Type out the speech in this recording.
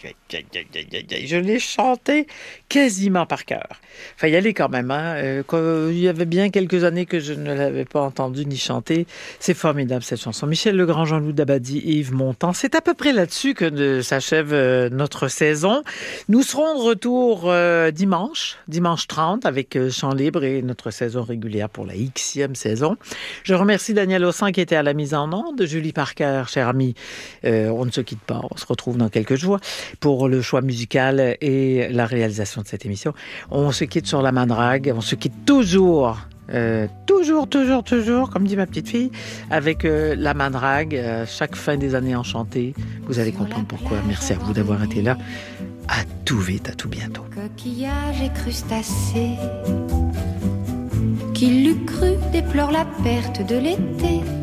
Je l'ai chanté quasiment par cœur. Enfin, y aller quand même. Hein? Il y avait bien quelques années que je ne l'avais pas entendu ni chanté. C'est formidable, cette chanson. Michel Legrand, Jean-Loup Dabadi et Yves Montand. C'est à peu près là-dessus que s'achève notre saison. Nous serons de retour dimanche 30, avec Chant Libre et notre saison régulière pour la Xème saison. Je remercie Daniel Ossan qui était à la mise en onde. Julie Parker, chère amie, on ne se quitte pas. On se retrouve dans quelques jours pour le choix musical et la réalisation de cette émission. On se quitte sur la main drague. On se quitte toujours, comme dit ma petite fille, avec la main drague. Chaque fin des années enchantées. Vous allez comprendre pourquoi. Merci à vous d'avoir été là. À tout vite, à tout bientôt. Coquillages et crustacés, qui l'eût cru déplore la perte de l'été.